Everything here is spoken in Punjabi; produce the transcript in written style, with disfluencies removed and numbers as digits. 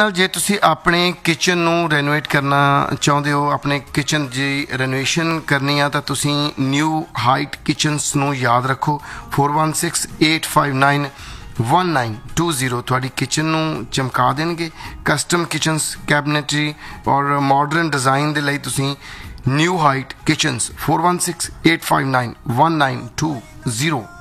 ਜੇ ਤੁਸੀਂ ਆਪਣੇ ਕਿਚਨ ਨੂੰ ਰੈਨੋਵੇਟ ਕਰਨਾ ਚਾਹੁੰਦੇ ਹੋ, ਆਪਣੇ ਕਿਚਨ ਦੀ ਰੈਨੋਵੇਸ਼ਨ ਕਰਨੀ ਆ ਤਾਂ ਤੁਸੀਂ ਨਿਊ ਹਾਈਟ ਕਿਚਨਸ ਨੂੰ ਯਾਦ ਰੱਖੋ। 4168591920 ਤੁਹਾਡੀ ਕਿਚਨ ਨੂੰ ਚਮਕਾ ਦੇਣਗੇ। ਕਸਟਮ ਕਿਚਨਸ, ਕੈਬਨਟਰੀ ਔਰ ਮਾਡਰਨ ਡਿਜ਼ਾਈਨ ਦੇ ਲਈ ਤੁਸੀਂ ਨਿਊ ਹਾਈਟ ਕਿਚਨਸ 4168591920